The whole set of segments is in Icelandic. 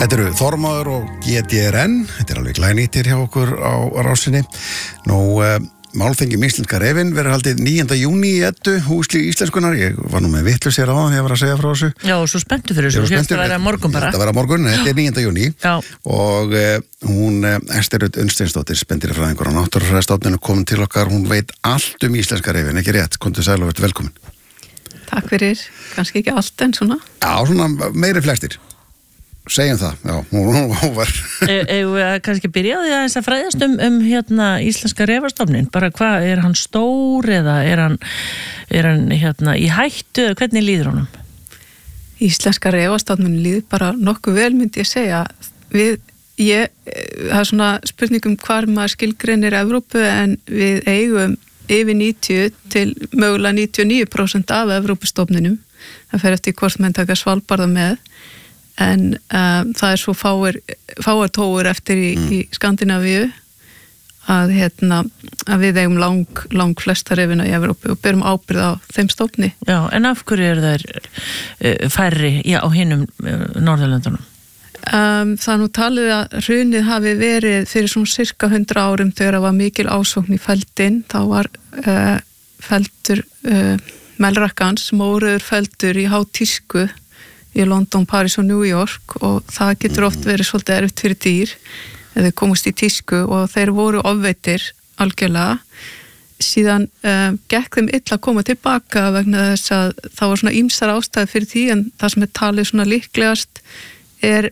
Þetta eru Þormóður og GTRN, þetta alveg glænýttir hjá okkur á rásinni. Málþingi íslenska refinn verður haldið 9. júní í Eddu, húsli íslenskunar. Ég var nú með vitlaus hér áðan þegar ég var að segja frá þessu. Já, og svo spenntu fyrir þessu, þetta verður morgun bara. Þetta verður morgun, þetta er 9. júní. Já. Og hún, Ester Rut Unnsteinsdóttir, spendýrafræðingur á Náttúrufræðistofnun, komin til okkar, hún veit allt íslenska refinn, ekki rétt? Komdu sæl og verður velkomin. Takk fyrir, kannski ekki allt en svona. Já, svona meiri flestir. Segjum það, já, hún var Eigum við kannski byrjaði að fræðast hérna íslenska refastofnin, bara hvað, er hann stór eða er hann hérna í hættu, hvernig líður honum? Íslenska refastofnin líður bara nokkuð vel, myndi ég segja. Það er svona spurningum hvar maður skilgreinir Evrópu, en við eigum yfir 90 til mögulega 99% af Evrópustofninum. Það fer eftir hvort menn taka Svalbarða með. En það er svo fáar tógur eftir í Skandinavíu að við eigum lang flesta refina í Evrópu og berum ábyrgð á þeim stofni. Já, en af hverju eru þær færri á hinum Norðurlöndunum? Það nú talið að hrunið hafi verið fyrir svona cirka 100 árum þegar það var mikil ásókn í feldin. Þá var feldur Melrakkans, móruður feldur í hátísku í London, Paris og New York, og það getur oft verið svolítið erfitt fyrir dýr eða komast í tísku, og þeir voru ofveitir algjörlega. Síðan gekk þeim illa að koma tilbaka vegna þess að það var svona ýmsar ástæði fyrir því, en það sem er talið svona líklegast er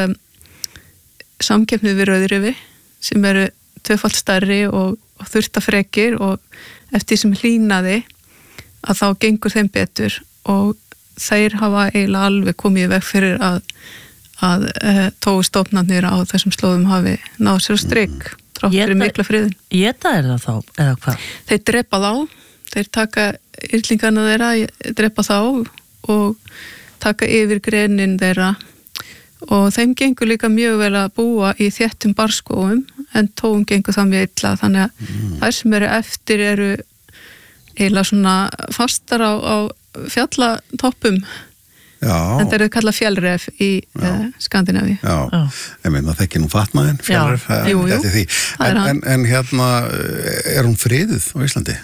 samkeppni við rauðrifi sem eru tvöfalt stærri og þurftafrekir, og eftir sem hlýnaði að þá gengur þeim betur, og þeir hafa eiginlega alveg komið í veg fyrir að tógustofnarnir á þessum slóðum hafi náð sér á strik þrátt fyrir mikla friðin. Éta er það þá, eða hvað? Þeir drepa þá, þeir taka yrlingarna þeirra, drepa þá og taka yfir greinin þeirra, og þeim gengur líka mjög vel að búa í þéttum barskóum, en tógum gengur það mjög illa, þannig að þær sem eru eftir eru eiginlega svona fastar á fjallatoppum. Já. En það eru kallað fjallref í Skandinavíu. Já, ég meina það ekki nú fatmaðin, fjallref, eftir því. En hérna, er hún friðuð á Íslandi?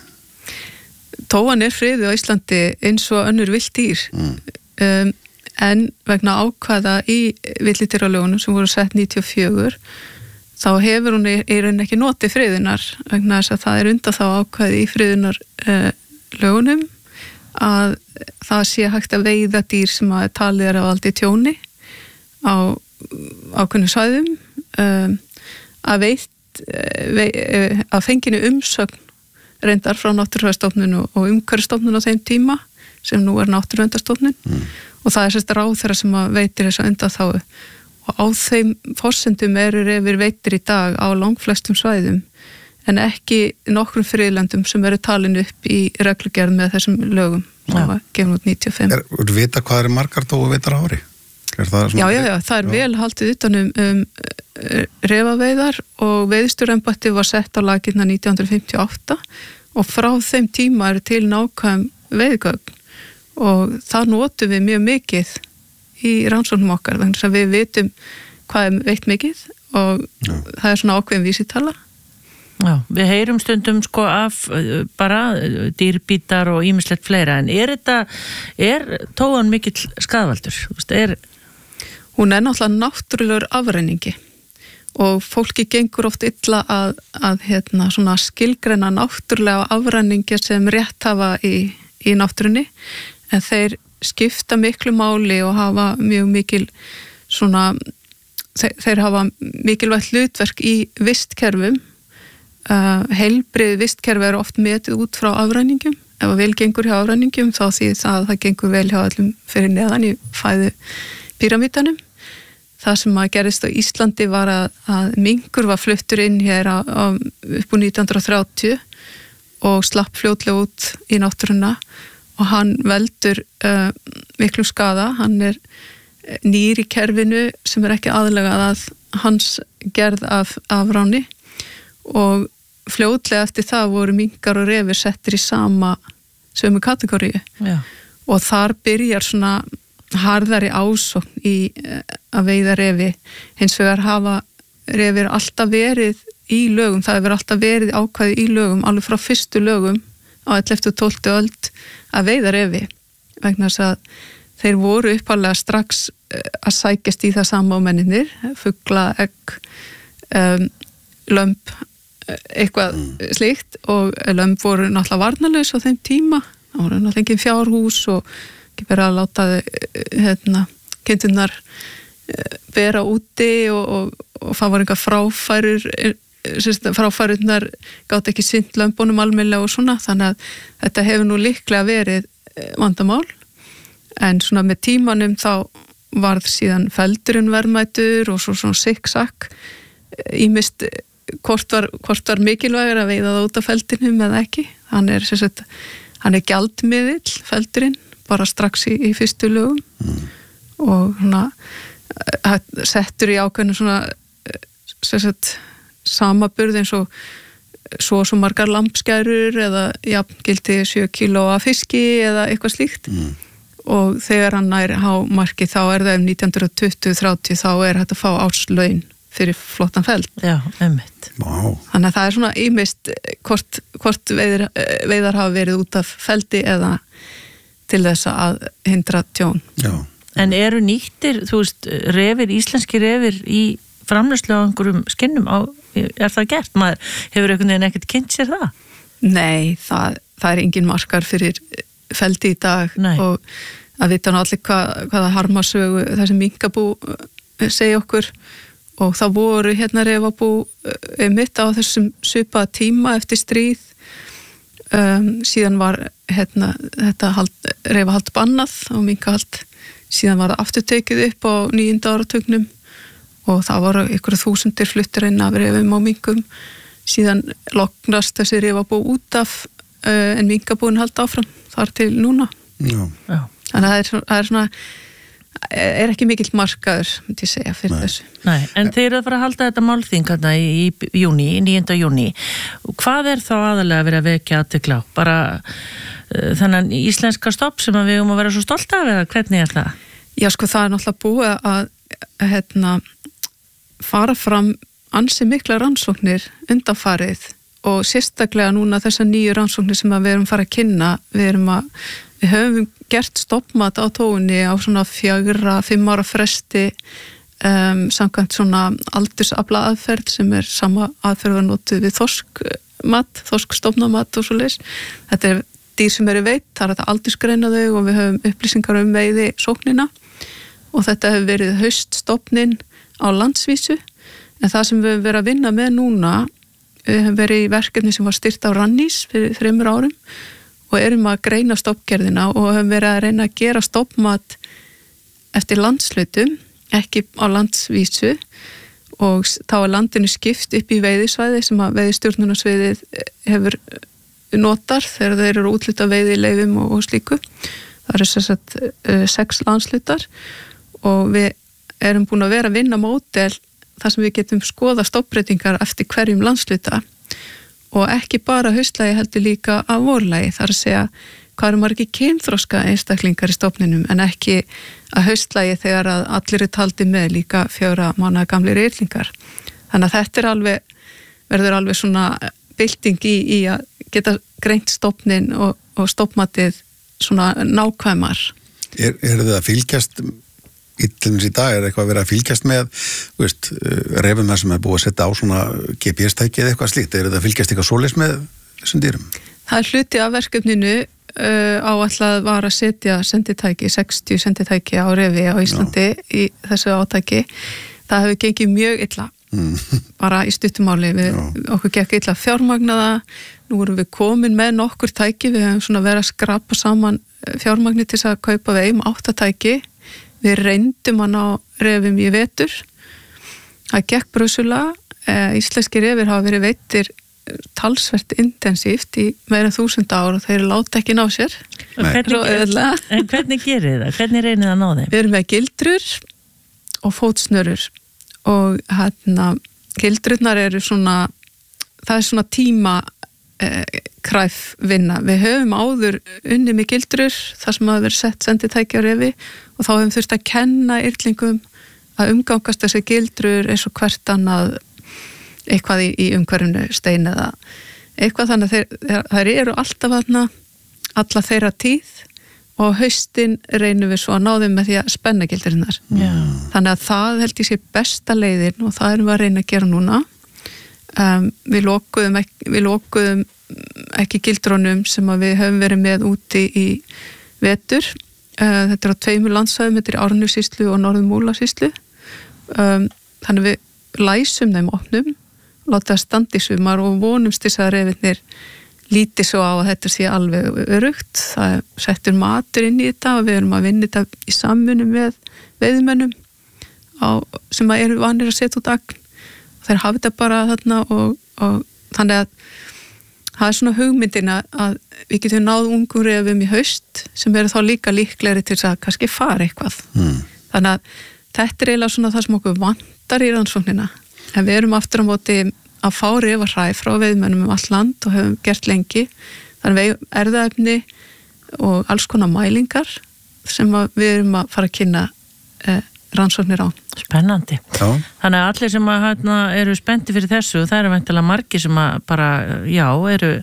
Tóan er friðuð á Íslandi eins og önnur villt dýr. En vegna ákvæða í villidýralögunum sem voru sett 94, þá hefur hún í rauninni ekki notið friðunar, vegna þess að það er undan þá ákvæði í friðunar lögunum að það sé hægt að veiða dýr sem að talið er að valdi tjóni á ákveðnum svæðum, að fenginu umsögn reyndar frá Náttúrufræðistofnun og Umhverfisstofnun á þeim tíma sem nú er Náttúruverndarstofnun, og það er sérst ráðherra sem að veitir þess að undanþágu, og á þeim forsendum eru refir veitir í dag á langflestum svæðum, en ekki nokkrum friðlöndum sem eru talin upp í reglugerð með þessum lögum sem var gefin út 95. Þú vita hvað eru margar tóguveitar á ári? Já, það er vel haldið utan refaveiðar, og veiðstjórnembættið var sett á laginna 1958, og frá þeim tíma eru til nákvæm veiðgögn, og það notum við mjög mikið í rannsóknum okkar, þannig að við vitum hvað er veitt mikið, og það er svona ákveðin vísitala. Já, við heyrum stundum af bara dýrbítar og ýmislegt fleira, en er tógan mikill skaðvaldur? Hún er náttúrulega náttúrulegur afrenningi, og fólki gengur oft illa að svona skilgreina náttúrulega afrenningi sem rétt hafa í náttúrunni, en þeir skipta miklu máli og hafa mjög mikil svona, þeir hafa mikilvægt hlutverk í vistkerfum. Heilbrigð vistkerfi er oft metið út frá afræningum. Ef að vel gengur hjá afræningum, þá þýðir það gengur vel hjá allum fyrir neðan í fæðu píramítanum. Það sem að gerist á Íslandi var að minkur var fluttur inn hér upp úr 1930 og slapp fljótlega út í náttúruna, og hann veldur miklu skaða. Hann er nýr í kerfinu sem er ekki aðlagað að hans gerð af afráni, og fljótlega eftir það voru minkar og refir settir í sömu kategóríu. Já. Og þar byrjar svona harðari ásókn í að veiða refi. Hins vegar hafa refir alltaf verið í lögum, það hefur alltaf verið ákvæði í lögum, alveg frá fyrstu lögum á 11. og 12. öld að veiða refi, vegna þess að þeir voru upphaflega strax að sækjast í það sama á menninir, fugla, egg, lömb, eitthvað slíkt, og lömb voru náttúrulega varnarlaus á þeim tíma, það voru náttúrulega engin fjárhús og ekki verið að láta kindurnar vera úti og það var einhver fráfærurnar gátt ekki sinnt lömbunum almennilega og svona, þannig að þetta hefur nú líklega verið vandamál, en svona með tímanum þá varð síðan feldurinn verðmætur og svo svona sikksakk, ýmist hvort var mikilvægur að veiða það út af feldinum eða ekki. Hann er gjaldmiðill, feldurinn, bara strax í fyrstu lögum og svona settur í ákveðinu svona samaburð eins og svo margar lambskærur eða jafngildi 7 kíló af fiski eða eitthvað slíkt og þegar hann nær hámarki þá er það 1920-30 þá er hægt að fá árslaun fyrir flottan feld. Já, einmitt. Wow. Þannig að það er svona ýmist hvort veiðar hafa verið út af feldi eða til þess að hindra tjón. Já. En eru nýttir, þú veist, íslenski refir í framleiðslu á einhverjum skinnum er það gert? Maður hefur einhvern veginn ekkert kynnt sér það? Nei, það er engin markar fyrir feldi í dag. Nei. Og að vita nú allir hvaða harmasögu þessi minkabú segja okkur, og það voru refabú mitt á þessum svipaða tíma eftir stríð. Síðan var þetta refahald bannað og minkahald, síðan var það aftur tekið upp á 9. áratugnum og það voru ykkur þúsundir fluttir inn af refum og minkum. Síðan loknast þessi refabú út af en minkabúin halda áfram þar til núna. Já. Þannig að það er ekki mikill markaður, myndi ég segja, fyrir þessu. Nei, en þeir eru að fara að halda þetta málþing í júní, 9. júní. Hvað er þá aðalega verið að vekja athygli á? Bara þennan íslenska stopp sem við að vera svo stolt af, eða hvernig er það? Já, sko, það er náttúrulega búið að fara fram ansi mikla rannsóknir undanfarið og sérstaklega núna þessar nýju rannsóknir sem við erum fara að kynna, við höfum gert stoppmat á tóunni á svona 4-5 ára fresti samkvæmt svona aldursafla aðferð sem er sama aðferð að notuð við þorskstofnamat og svoleiðis. Þetta er dýr sem eru veitt, það er þetta aldursgreina þau og við höfum upplýsingar veiði sóknina og þetta hefur verið hauststofnin á landsvísu, en það sem við höfum verið að vinna með núna, við höfum verið í verkefni sem var styrt á Rannís fyrir 3 árum og erum að greina stoppgerðina og höfum verið að reyna að gera stoppmat eftir landshlutum, ekki á landsvísu, og þá er landinu skipt upp í veiðisvæði sem að veiðistjórnunarsviðið hefur notar þegar þeir eru útluta veiðileifum og slíku. Það eru sem sagt 6 landslutar og við erum búin að vera að vinna módel þar sem við getum skoða stoppbreytingar eftir hverjum landsluta og ekki bara haustlægi heldur líka af vorlægi, þar að segja hvað eru margir kynþroska einstaklingar í stofninum en ekki að haustlægi þegar að allir er taldi með líka 4 mánaða gamlir yrlingar. Þannig að þetta verður alveg svona bylting í að geta greint stofnin og stoppmatið svona nákvæmar. Eru þið að fylgjast í dag, er eitthvað að vera að fylgjast með refum þar sem er búið að setja á svona GPS-tæki eða eitthvað slíkt, eru þið að fylgjast eitthvað svoleiðis með þessum dýrum? Það er hluti af verkefninu áætlað var að setja senditæki, 60 senditæki á refi á Íslandi í þessu átæki. Það hefur gengið mjög illa, bara í stuttumáli, okkur gekk illa fjármagnaða, nú erum við komin með nokkur tæki, við hefum svona verið að skrapa saman fjármagni til þess að kaupa við 8 tæki. Við reyndum að ná refum í vetur. Það gekk brösulega. Íslenski refir hafa verið veittir talsvert intensíft í meira en 1000 ár og þeir láta ekki ná sér. En hvernig gerir það? Hvernig reynir það að ná þeim? Við erum með gildrur og fótsnörur og gildrurnar eru svona, það er svona tíma kræf vinna. Við höfum áður unni með gildrur þar sem hafa verið sett senditæki á refi og þá höfum þurft að kenna yrlingum að umgangast þessi gildrur eins og hvert annað eitthvað í umhverfinu stein eða eitthvað, þannig að þær eru alltaf alla þeirra tíð og haustin reynum við svo að ná þeim með því að spenna gildrurinnar. Þannig að það held ég sé besta leiðin og það erum við að reyna að gera núna. Við lokuðum ekki gildrunum sem að við höfum verið með úti í vetur. Þetta á 2 landsvæðum, þetta í Árnessýslu og Norður-Múlasýslu. Þannig við læsum þeim opnum, láta það standa í sumar og vonumst þess að refinir líti svo á að þetta sé alveg örugt. Það settur matur inn í þetta og við erum að vinna þetta í samvinnu með veiðimönnum sem eru vanir að setja út agn. Þeir hafa þetta bara þarna og þannig að það er svona hugmyndina að við getum náð ungum refum í haust sem eru þá líka líklegri til að kannski fara eitthvað. Þannig að þetta er eiginlega svona það sem okkur vantar í rannsóknina. En við erum aftur á móti að fá refahræ frá veiðmönnum allt land og höfum gert lengi. Þannig við erfðaefni og alls konar mælingar sem við erum að fara að kynna rannsóknir á. Spennandi. Já. Þannig að allir sem eru spennti fyrir þessu, það eru væntanlega margir sem að bara, eru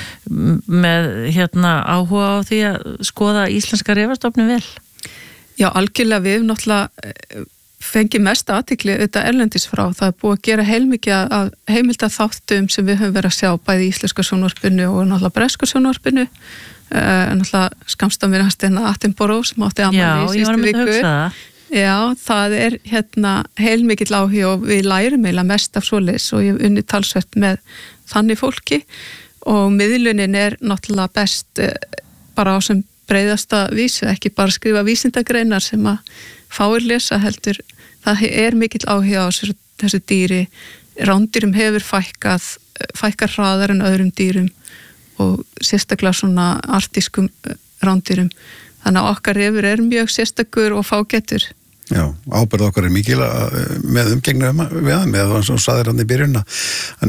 með áhuga á því að skoða íslenska refastofnum vel. Já, algjörlega við náttúrulega fengið mest athygli auðvitað erlendis frá. Það er búið að gera heilmikið af heimilda þáttum sem við höfum verið að sjá bæði í íslenska sjónvarpinu og náttúrulega breska sjónvarpinu. Náttúrulega skamst að mér hans Attenborough sem átti afmæli í síðustu viku. Já, það er heilmikill áhugi og við lærum eiginlega mest af svoleiðis og ég hef unnið talsvert með þannig fólki og miðlunin er náttúrulega best bara á sem breiðasta vísu, ekki bara skrifa vísindagreinar sem að fáir lesa heldur. Það er mikill áhugi á þessu dýri. Rándýrum hefur fækkar hraðar en öðrum dýrum og sérstaklega svona artískum rándýrum. Þannig að okkar refur er mjög sérstakur og fágætur. Já, ábyrgð okkar er mikil með umgengni við það, með það sem saðir hann í byrjun að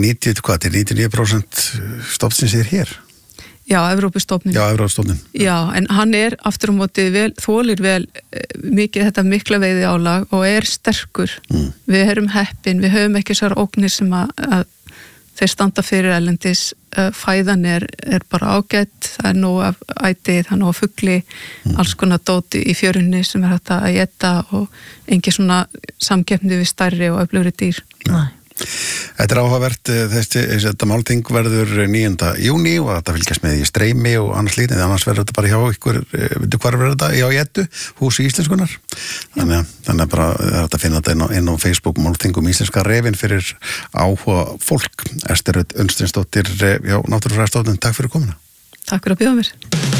99% stofnsins er hér. Já, Evrópustofnin. Já, Evrópustofnin. Já, en hann er aftur á móti þolir vel mikið þetta mikla veiði álag og er sterkur. Við erum heppin, við höfum ekki þessar ógnir sem að þeir standa fyrir erlendis. Fæðan er bara ágætt, það er nóg af æti, það er nóg af fugli, alls konar dóti í fjörunni sem er hægt að éta og engin svona samkeppni við stærri og öflugri dýr. Nei. Þetta er áhugavert, þetta málþing verður 9. júní og þetta fylgjast með í streymi og annars lítið, en annars verður þetta bara hjá ykkur, veitu hvar verður þetta? Já, Jeddu, húsi íslenskunar. Þannig að bara þetta finna þetta inn á Facebook málþingum íslenska refin fyrir áhuga fólk. Ester Unnsteinsdóttir, Náttúrufræðistofnun, takk fyrir komuna. Takk fyrir að bjóða mér.